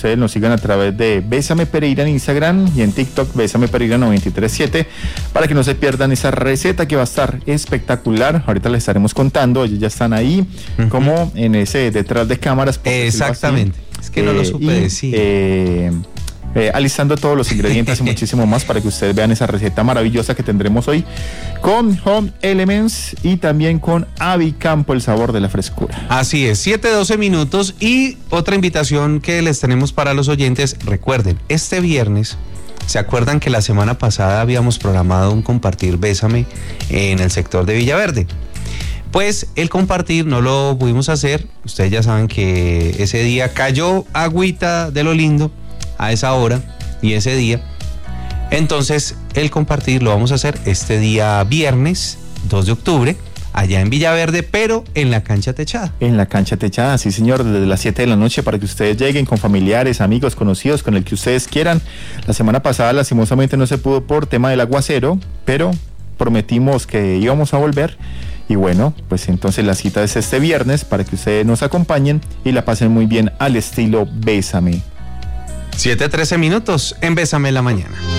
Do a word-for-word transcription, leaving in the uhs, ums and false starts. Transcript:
ustedes nos sigan a través de Bésame Pereira en Instagram y en TikTok Bésame Pereira noventa y tres siete para que no se pierdan esa receta que va a estar espectacular. Ahorita les estaremos contando, ellos ya están ahí, uh-huh. como en ese detrás de cámaras. Exactamente, es que no eh, lo supe y, decir. Eh, Eh, alistando todos los ingredientes y muchísimo más para que ustedes vean esa receta maravillosa que tendremos hoy con Home Elements y también con Avicampo, el sabor de la frescura. Así es, siete doce minutos. Y otra invitación que les tenemos para los oyentes, recuerden, este viernes, ¿se acuerdan que la semana pasada habíamos programado un compartir Bésame en el sector de Villaverde? Pues el compartir no lo pudimos hacer, ustedes ya saben que ese día cayó agüita de lo lindo a esa hora y ese día. Entonces el compartir lo vamos a hacer este día viernes dos de octubre allá en Villaverde, pero en la cancha techada. En la cancha techada, sí señor, desde las siete de la noche para que ustedes lleguen con familiares, amigos, conocidos, con el que ustedes quieran. La semana pasada lastimosamente no se pudo por tema del aguacero, pero prometimos que íbamos a volver. Y bueno, pues entonces la cita es este viernes para que ustedes nos acompañen y la pasen muy bien al estilo Bésame. siete trece minutos en Bésame la Mañana.